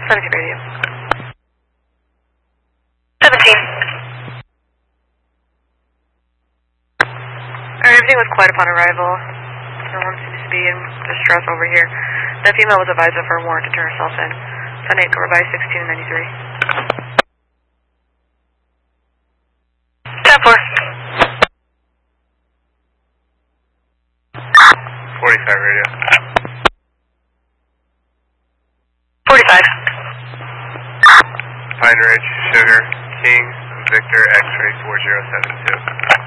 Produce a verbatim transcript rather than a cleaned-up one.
seventeen radio. seventeen. Alright, everything was quiet upon arrival. No one seems to be in distress over here. The female was advised of her warrant to turn herself in. ten eight, revised sixteen ninety-three. ten four. forty-five radio. forty-five. Pine Ridge, Sugar, King, Victor, X-ray four zero seven two.